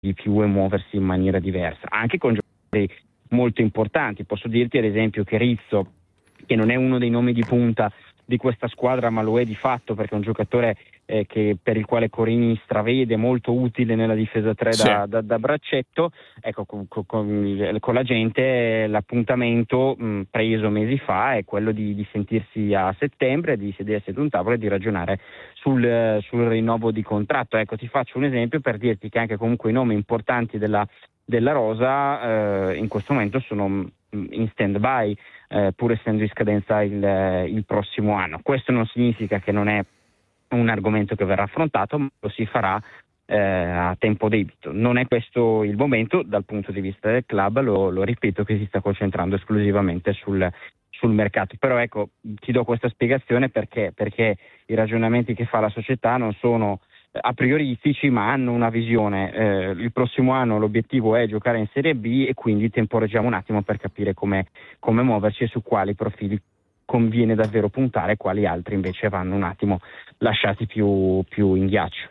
di più e muoversi in maniera diversa, anche con giocatori molto importanti. Posso dirti ad esempio che Rizzo, che non è uno dei nomi di punta di questa squadra, ma lo è di fatto perché è un giocatore per il quale Corini stravede, molto utile nella difesa 3 Sì. da braccetto. Ecco, con la gente l'appuntamento preso mesi fa è quello di sentirsi a settembre, di sedersi ad un tavolo e di ragionare sul rinnovo di contratto. Ecco, ti faccio un esempio per dirti che anche comunque i nomi importanti della rosa in questo momento sono in stand-by, pur essendo in scadenza il prossimo anno. Questo non significa che non è un argomento che verrà affrontato, ma lo si farà a tempo debito. Non è questo il momento dal punto di vista del club, lo ripeto, che si sta concentrando esclusivamente sul mercato. Però ecco, ti do questa spiegazione perché i ragionamenti che fa la società non sono a prioristici, ma hanno una visione. Il prossimo anno l'obiettivo è giocare in Serie B e quindi temporeggiamo un attimo per capire come muoverci e su quali profili conviene davvero puntare, quali altri invece vanno un attimo lasciati più in ghiaccio.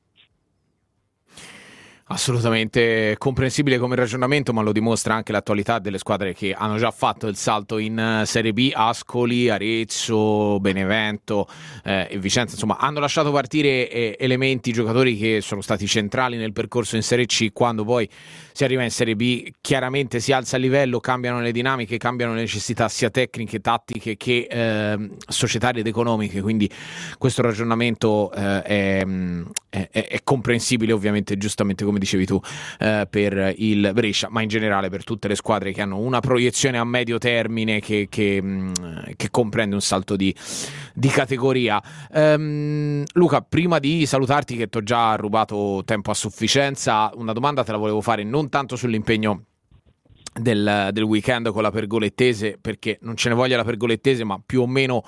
Assolutamente comprensibile come ragionamento, ma lo dimostra anche l'attualità delle squadre che hanno già fatto il salto in Serie B: Ascoli, Arezzo, Benevento e Vicenza. Insomma, hanno lasciato partire elementi, giocatori che sono stati centrali nel percorso in Serie C. Quando poi si arriva in Serie B chiaramente si alza il livello, cambiano le dinamiche, cambiano le necessità sia tecniche, tattiche che societarie ed economiche. Quindi questo ragionamento è comprensibile, ovviamente, giustamente come dicevi tu, per il Brescia, ma in generale per tutte le squadre che hanno una proiezione a medio termine che comprende un salto di categoria. Luca, prima di salutarti, che ti ho già rubato tempo a sufficienza, una domanda te la volevo fare non tanto sull'impegno del weekend con la Pergolettese, perché non ce ne voglia la Pergolettese, ma più o meno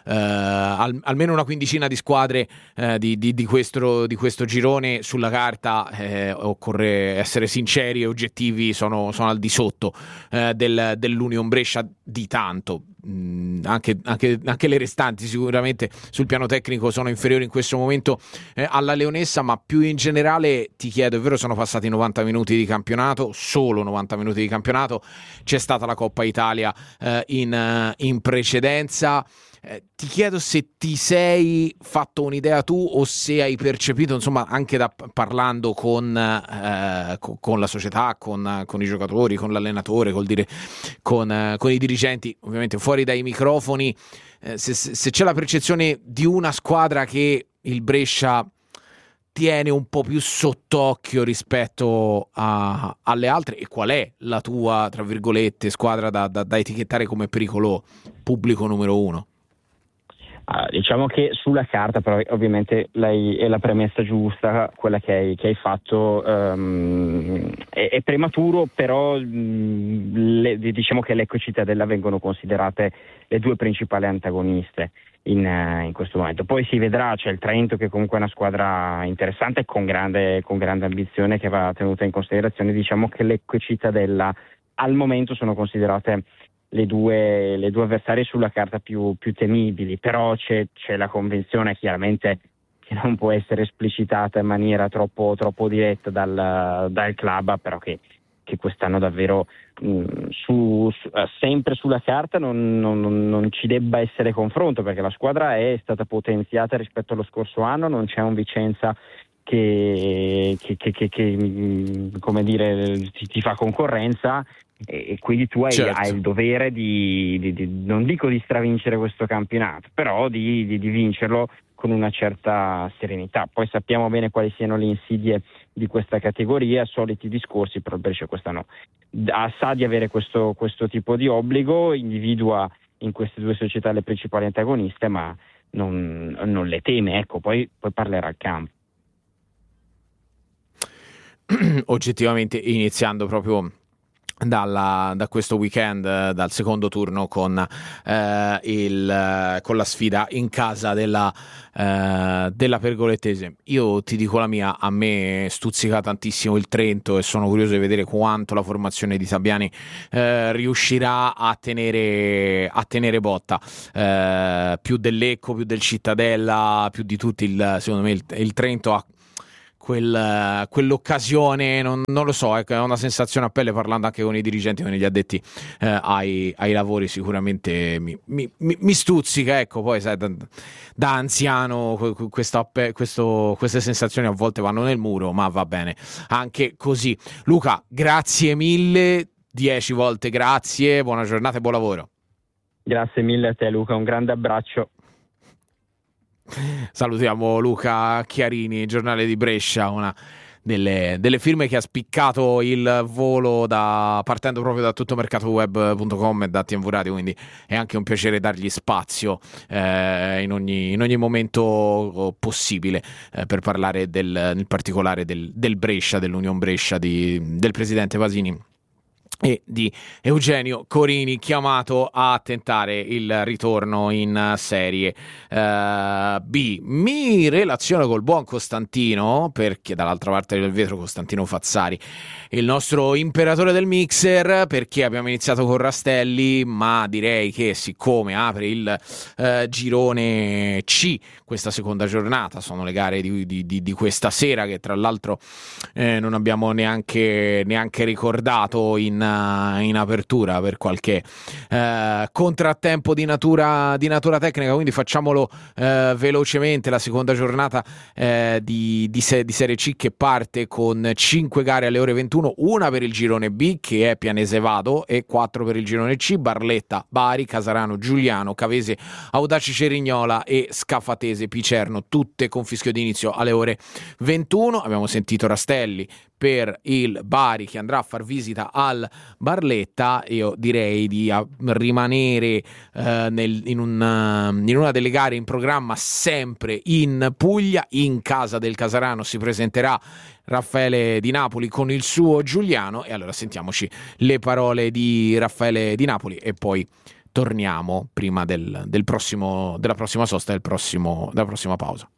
almeno una quindicina di squadre di questo girone sulla carta, occorre essere sinceri e oggettivi, sono al di sotto dell'Union Brescia di tanto. Anche le restanti sicuramente sul piano tecnico sono inferiori in questo momento alla Leonessa, ma più in generale ti chiedo: è vero, sono passati 90 minuti di campionato, solo 90 minuti di campionato, c'è stata la Coppa Italia in precedenza. Ti chiedo se ti sei fatto un'idea tu o se hai percepito, insomma, anche parlando con la società, con i giocatori, con l'allenatore, con i dirigenti, ovviamente fuori dai microfoni, se c'è la percezione di una squadra che il Brescia tiene un po' più sott'occhio rispetto alle altre, e qual è la tua, tra virgolette, squadra da etichettare come pericolo pubblico numero uno? Diciamo che sulla carta, però ovviamente è la premessa giusta, quella che hai fatto, è prematuro, però diciamo che Lecco e Cittadella vengono considerate le due principali antagoniste in questo momento. Poi si vedrà, c'è il Trento, che comunque è una squadra interessante con grande ambizione, che va tenuta in considerazione. Diciamo che Lecco e Cittadella al momento sono considerate le due avversarie sulla carta più temibili, però c'è la convinzione, chiaramente, che non può essere esplicitata in maniera troppo diretta dal club, però che quest'anno davvero sempre sulla carta non ci debba essere confronto, perché la squadra è stata potenziata rispetto allo scorso anno, non c'è un Vicenza che come dire ti fa concorrenza, e quindi tu hai il dovere di non dico di stravincere questo campionato, però di vincerlo con una certa serenità. Poi sappiamo bene quali siano le insidie di questa categoria, soliti discorsi, però il Brescia quest'anno sa di avere questo tipo di obbligo, individua in queste due società le principali antagoniste, ma non le teme, ecco, poi parlerà al campo. Oggettivamente, iniziando proprio da questo weekend, dal secondo turno con la sfida in casa della Pergolettese, io ti dico la mia: a me stuzzica tantissimo il Trento e sono curioso di vedere quanto la formazione di Sabbiani riuscirà a tenere botta, più del Lecco, più del Cittadella, più di tutti. Secondo me il Trento ha quell'occasione, non lo so, è una sensazione a pelle, parlando anche con i dirigenti, con gli addetti ai lavori, sicuramente mi stuzzica, ecco. Poi sai, da anziano queste sensazioni a volte vanno nel muro, ma va bene anche così. Luca, grazie mille, 10 volte grazie, buona giornata e buon lavoro. Grazie mille a te Luca, un grande abbraccio. Salutiamo Luca Chiarini, giornale di Brescia, una delle firme che ha spiccato il volo partendo proprio da tuttomercatoweb.com e da TMV Radio, quindi è anche un piacere dargli spazio in ogni momento possibile per parlare in particolare del Brescia, dell'Union Brescia, del presidente Pasini e di Eugenio Corini, chiamato a tentare il ritorno in Serie B. Mi relaziono col buon Costantino, perché dall'altra parte del vetro Costantino Fazzari, il nostro imperatore del mixer, perché abbiamo iniziato con Rastelli, ma direi che siccome apre il girone C questa seconda giornata, sono le gare di questa sera, che tra l'altro non abbiamo neanche ricordato in apertura per qualche contrattempo di natura tecnica, quindi facciamolo velocemente. La seconda giornata di Serie C, che parte con 5 gare alle ore 21, una per il girone B che è Pianese Vado e 4 per il girone C, Barletta, Bari, Casarano, Giuliano, Cavese, Audaci Cerignola e Scafatese Picerno, tutte con fischio d'inizio alle ore 21. Abbiamo sentito Rastelli per il Bari, che andrà a far visita al Barletta. Io direi di rimanere in una delle gare in programma sempre in Puglia. In casa del Casarano si presenterà Raffaele Di Napoli con il suo Giuliano, e allora sentiamoci le parole di Raffaele Di Napoli e poi torniamo prima della prossima sosta, della prossima pausa.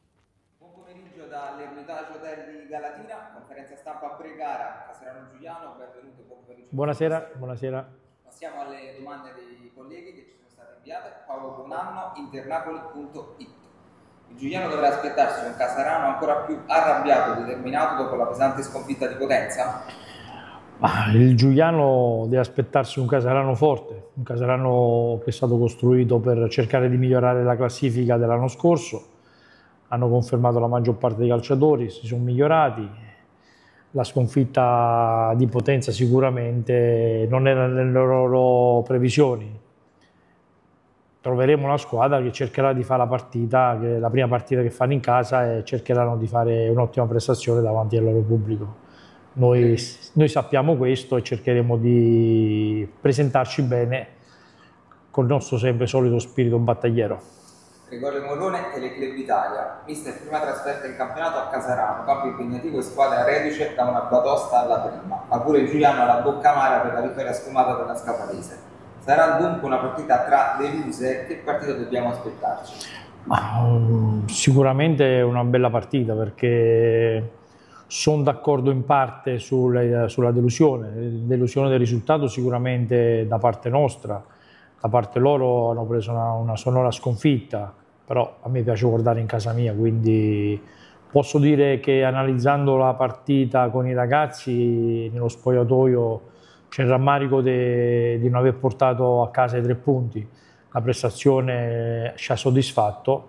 Buonasera. Passiamo alle domande dei colleghi che ci sono state inviate. Paolo Bonanno, internapoli.it. Il Giuliano dovrà aspettarsi un Casarano ancora più arrabbiato e determinato dopo la pesante sconfitta di Potenza? Il Giuliano deve aspettarsi un Casarano forte, un Casarano che è stato costruito per cercare di migliorare la classifica dell'anno scorso. Hanno confermato la maggior parte dei calciatori, si sono migliorati. La sconfitta di Potenza sicuramente non era nelle loro previsioni. Troveremo una squadra che cercherà di fare la prima partita che fanno in casa, e cercheranno di fare un'ottima prestazione davanti al loro pubblico. Noi sappiamo questo e cercheremo di presentarci bene col nostro sempre solito spirito battagliero. Gregorio Morrone, Teleclub Italia. Mister, prima trasferta in campionato a Casarano, campo impegnativo e squadra reduce da una batosta alla prima, ma pure Giuliano ha la bocca amara per la vittoria sfumata della Scafatese. Sarà dunque una partita tra deluse? Che partita dobbiamo aspettarci? Sicuramente è una bella partita, perché sono d'accordo in parte sulla delusione del risultato, sicuramente da parte nostra. Da parte loro hanno preso una sonora sconfitta, però a me piace guardare in casa mia, quindi posso dire che analizzando la partita con i ragazzi nello spogliatoio c'è il rammarico di non aver portato a casa i 3 punti. La prestazione ci ha soddisfatto,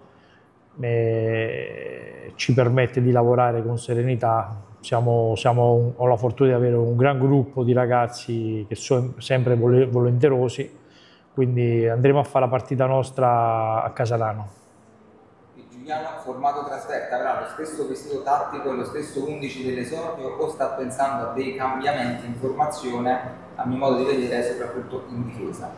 ci permette di lavorare con serenità. Ho la fortuna di avere un gran gruppo di ragazzi che sono sempre volenterosi, quindi andremo a fare la partita nostra a Casarano. Il Giuliano, formato trasferta, avrà lo stesso vestito tattico e lo stesso 11 dell'esordio, o sta pensando a dei cambiamenti in formazione, a mio modo di vedere, soprattutto in difesa?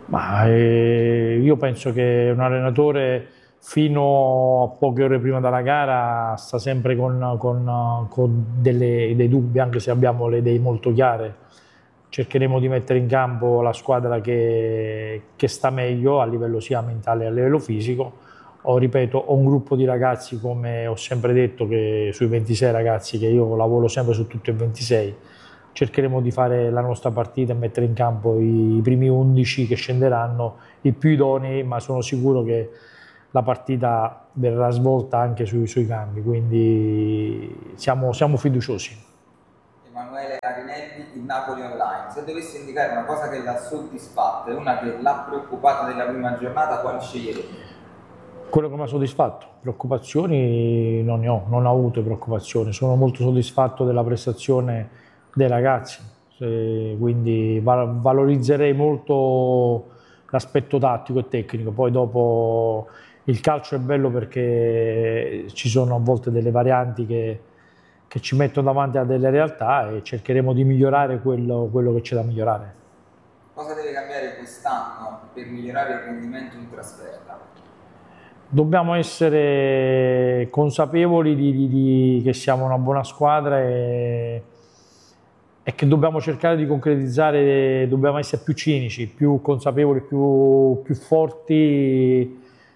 Io penso che un allenatore fino a poche ore prima della gara sta sempre con dei dubbi, anche se abbiamo le idee molto chiare. Cercheremo di mettere in campo la squadra che sta meglio a livello sia mentale che a livello fisico. Ho un gruppo di ragazzi, come ho sempre detto, che sui 26 ragazzi, che io lavoro sempre su tutti e 26, cercheremo di fare la nostra partita e mettere in campo i primi 11 che scenderanno, i più idonei, ma sono sicuro che la partita verrà svolta anche sui cambi, quindi siamo fiduciosi. Emanuele Arinelli, il Napoli Online. Se dovessi indicare una cosa che l'ha soddisfatto e una che l'ha preoccupata della prima giornata, quale sceglierete? Quello che mi ha soddisfatto, preoccupazioni non ne ho, non ho avuto preoccupazioni, sono molto soddisfatto della prestazione dei ragazzi, quindi valorizzerei molto l'aspetto tattico e tecnico, poi dopo il calcio è bello perché ci sono a volte delle varianti che ci mettono davanti a delle realtà e cercheremo di migliorare quello che c'è da migliorare. Cosa deve cambiare quest'anno per migliorare il rendimento in trasferta? Dobbiamo essere consapevoli che siamo una buona squadra e che dobbiamo cercare di concretizzare, dobbiamo essere più cinici, più consapevoli, più forti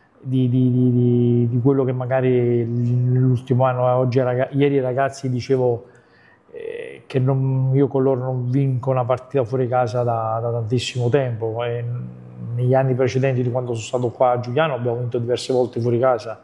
di quello che magari nell'ultimo anno. Ieri ai ragazzi dicevo che io con loro non vinco una partita fuori casa da tantissimo tempo. Negli anni precedenti di quando sono stato qua a Giuliano abbiamo vinto diverse volte fuori casa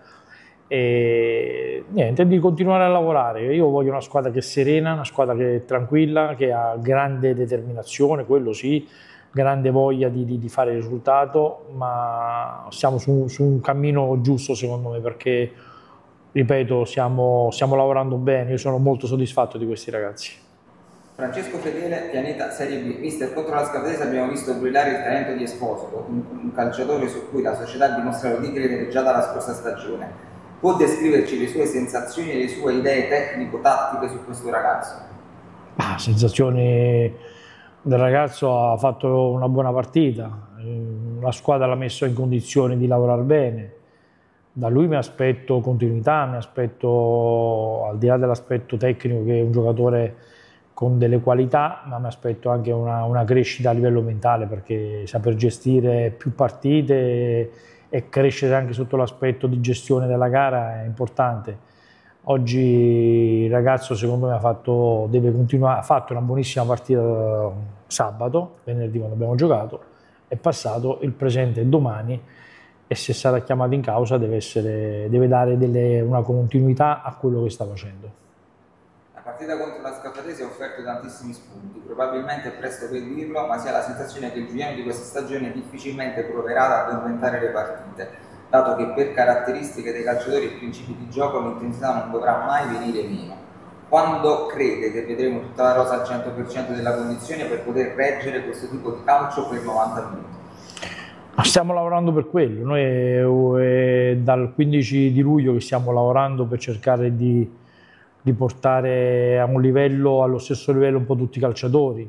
e niente, di continuare a lavorare. Io voglio una squadra che è serena, una squadra che è tranquilla, che ha grande determinazione, quello sì, grande voglia di fare il risultato, ma siamo su un cammino giusto secondo me, perché ripeto, stiamo lavorando bene, io sono molto soddisfatto di questi ragazzi. Francesco Fedele, Pianeta Serie B. Mister, contro la Scafatese abbiamo visto brillare il talento di Esposito, un calciatore su cui la società ha dimostrato di credere già dalla scorsa stagione. Può descriverci le sue sensazioni e le sue idee tecnico-tattiche su questo ragazzo? Sensazioni del ragazzo: ha fatto una buona partita, la squadra l'ha messo in condizioni di lavorare bene. Da lui mi aspetto continuità, mi aspetto, al di là dell'aspetto tecnico, che è un giocatore con delle qualità, ma mi aspetto anche una crescita a livello mentale, perché saper gestire più partite e crescere anche sotto l'aspetto di gestione della gara è importante. Oggi il ragazzo secondo me ha fatto una buonissima partita sabato, venerdì quando abbiamo giocato, è passato, il presente è domani e se sarà chiamato in causa deve dare una continuità a quello che sta facendo. La partita contro la Scaffatese ha offerto tantissimi spunti, probabilmente è presto per dirlo, ma si ha la sensazione che il Giuliano di questa stagione difficilmente proverà ad aumentare le partite, dato che per caratteristiche dei calciatori e principi di gioco l'intensità non dovrà mai venire meno. Quando crede che vedremo tutta la rosa al 100% della condizione per poter reggere questo tipo di calcio per 90 minuti? Stiamo lavorando per quello, noi è dal 15 di luglio che stiamo lavorando per cercare di portare a allo stesso livello un po' tutti i calciatori.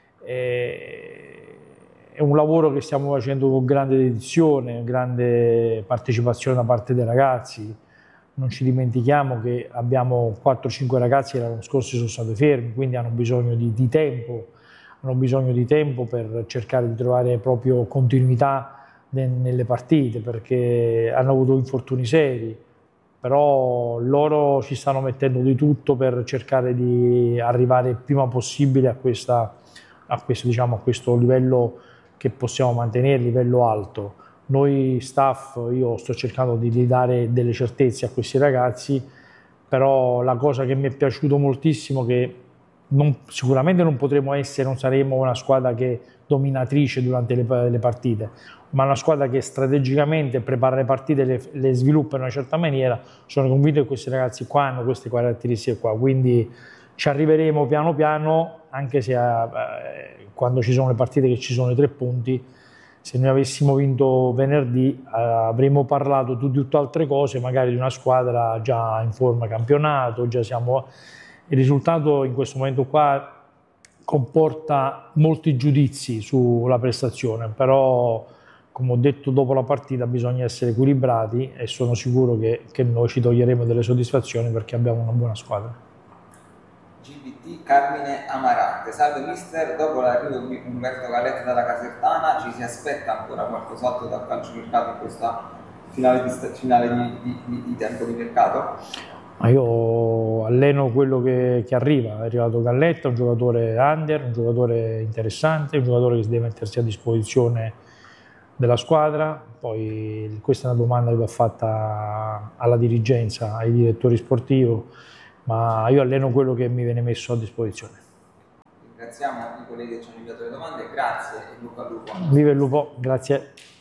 È un lavoro che stiamo facendo con grande dedizione, grande partecipazione da parte dei ragazzi. Non ci dimentichiamo che abbiamo 4-5 ragazzi che l'anno scorso sono stati fermi, quindi hanno bisogno di tempo per cercare di trovare proprio continuità nelle partite, perché hanno avuto infortuni seri. Però loro ci stanno mettendo di tutto per cercare di arrivare il prima possibile a questo livello che possiamo mantenere, livello alto. Noi staff, io sto cercando di dare delle certezze a questi ragazzi, però la cosa che mi è piaciuto moltissimo è che sicuramente non saremo una squadra che dominatrice durante le partite, ma una squadra che strategicamente prepara le partite, le sviluppa in una certa maniera. Sono convinto che questi ragazzi qua hanno queste caratteristiche qua, quindi ci arriveremo piano piano, anche se quando ci sono le partite che ci sono i 3 punti, se noi avessimo vinto venerdì avremmo parlato di tutt'altre cose, magari di una squadra già in forma campionato, il risultato in questo momento qua comporta molti giudizi sulla prestazione, però come ho detto dopo la partita bisogna essere equilibrati e sono sicuro che noi ci toglieremo delle soddisfazioni perché abbiamo una buona squadra. GBT Carmine Amarante, salve mister, dopo l'arrivo di Umberto Galletti dalla Casertana ci si aspetta ancora qualcos'altro dal calciomercato in questa finale di tempo di mercato? Io alleno quello che arriva, è arrivato Galletta, un giocatore under, un giocatore interessante, un giocatore che si deve mettersi a disposizione della squadra. Poi questa è una domanda che va fatta alla dirigenza, ai direttori sportivi, ma io alleno quello che mi viene messo a disposizione. Ringraziamo i colleghi che ci hanno inviato le domande, grazie e Luca Lupo. Viva il lupo, grazie.